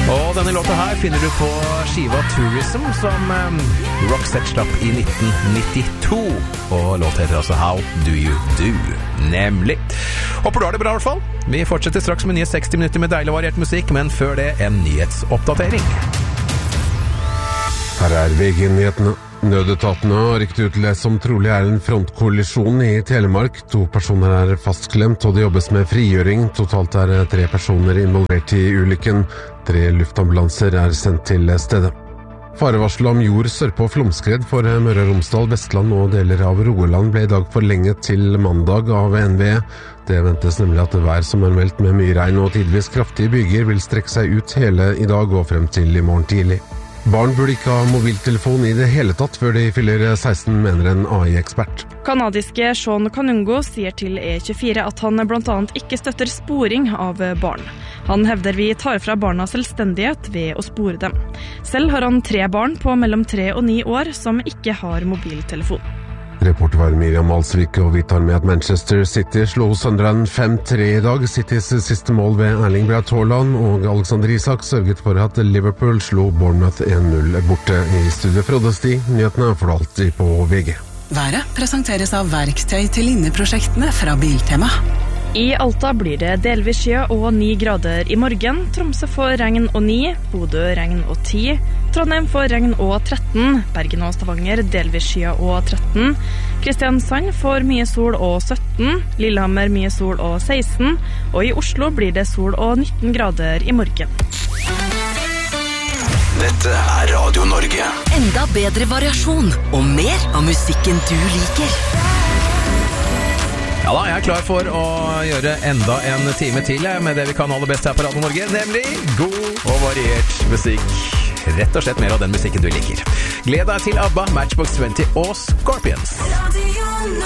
Og denne låta her finner du på skiva Tourism, som Roxette slapp i 1992. Og låta heter altså How Do You Do, nemlig. Håper du har det bra i hvert fall. Vi fortsetter straks med nye 60 minutter med deilig variert musikk, men før det en nyhetsoppdatering. Her er VG-nyhetene. Nødetatene har rykket ut det som trolig er en frontkollisjon i Telemark. 2 personer er fastklemt, og det jobbes med frigjøring. Totalt er 3 personer involvert i ulykken. 3 luftambulanser er sendt til stedet. Farevarsel om jord sørpå flomskred for Møre og Romsdal, Vestland og deler av Rogaland ble i dag forlenget til mandag av NVE. Det ventes nemlig at vær som er meldt med mye regn og tidvis kraftige byger vil strekke seg ut hele i dag og frem til i morgen tidlig. Barn burde ikke ha mobiltelefon i det hele tatt før de fyller 16, mener en AI-ekspert. Kanadiske Sean Kanungo sier til E24 at han blant annet ikke støtter sporing av barn. Han hevder vi tar fra barna selvstendighet ved å spore dem. Selv har han 3 barn på mellom 3 og 9 år som ikke har mobiltelefon. Reporter var Miriam Alsvik, og vi tar med at Manchester City slo Sunderland 5-3 i dag. Citys siste mål ved Erling Braut Haaland og Alexander Isak sørget for at Liverpool slo Bournemouth 1-0 borte. I studio Frode Sti, nyhetene får du alltid på VG. Været presenteres av verktøy til linneprosjektene fra Biltema. I Alta blir det delvis skya og 9 grader i morgen. Tromsø får regn og 9, Bodø regn og 10, Trondheim får regn og 13, Bergen og Stavanger delvis skya og 13, Kristiansand får mye sol og 17, Lillehammer mye sol og 16, og i Oslo blir det sol og 19 grader i morgen. Dette er Radio Norge. Enda bedre variasjon og mer av musikken du liker. Ja da, jeg er klar for å gjøre enda en time til med det vi kan aller best her på Radio Norge, nemlig god og variert musikk. Rett og slett mer av den musikken du liker. Gled deg til ABBA, Matchbox 20 og Scorpions. Radio